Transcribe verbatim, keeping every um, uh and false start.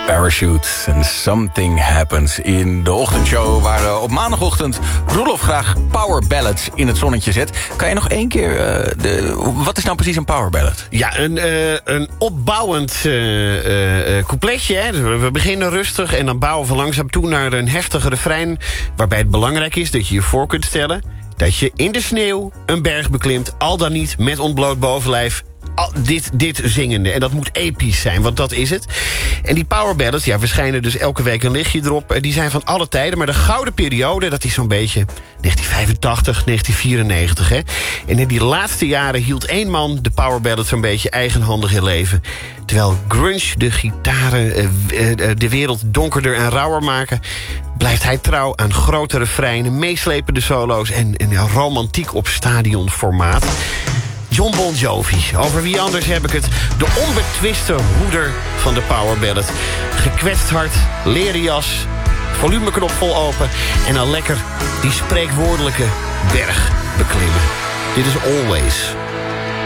Parachute en Something Happens in de ochtendshow... waar uh, op maandagochtend Roelof graag power ballads in het zonnetje zet. Kan je nog één keer... Uh, de, wat is nou precies een power ballad? Ja, een, uh, een opbouwend uh, uh, coupletje. Hè. We beginnen rustig en dan bouwen we langzaam toe naar een heftige refrein... waarbij het belangrijk is dat je je voor kunt stellen... dat je in de sneeuw een berg beklimt, al dan niet met ontbloot bovenlijf... Al, dit, dit zingende. En dat moet episch zijn, want dat is het. En die power ballads, ja, verschijnen dus elke week een lichtje erop. Die zijn van alle tijden, maar de gouden periode... dat is zo'n beetje negentien vijfentachtig, negentien vierennegentig. Hè? En in die laatste jaren hield één man de power ballad zo'n beetje eigenhandig in leven. Terwijl grunge de gitaren uh, uh, de wereld donkerder en rauwer maken... blijft hij trouw aan grote refreinen, meeslepende solo's... en, en ja, romantiek op stadionformaat. John Bon Jovi. Over wie anders heb ik het? De onbetwiste hoeder van de power ballad. Gekwetst hart, leren jas, volumeknop vol open... en dan lekker die spreekwoordelijke berg beklimmen. Dit is Always.